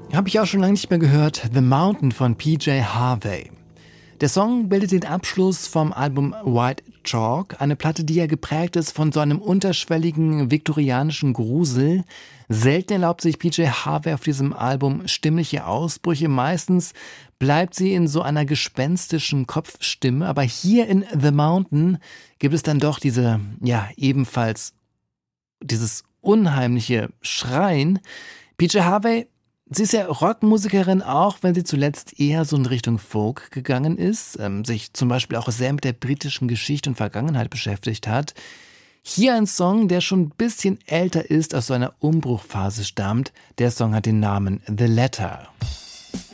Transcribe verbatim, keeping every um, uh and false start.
Habe ich auch schon lange nicht mehr gehört. The Mountain von P J Harvey. Der Song bildet den Abschluss vom Album White Chalk, eine Platte, die ja geprägt ist von so einem unterschwelligen viktorianischen Grusel. Selten erlaubt sich P J Harvey auf diesem Album stimmliche Ausbrüche. Meistens bleibt sie in so einer gespenstischen Kopfstimme. Aber hier in The Mountain gibt es dann doch diese, ja, ebenfalls dieses unheimliche Schreien. P J Harvey, sie ist ja Rockmusikerin, auch wenn sie zuletzt eher so in Richtung Folk gegangen ist, ähm, sich zum Beispiel auch sehr mit der britischen Geschichte und Vergangenheit beschäftigt hat. Hier ein Song, der schon ein bisschen älter ist, aus so einer Umbruchphase stammt. Der Song hat den Namen The Letter.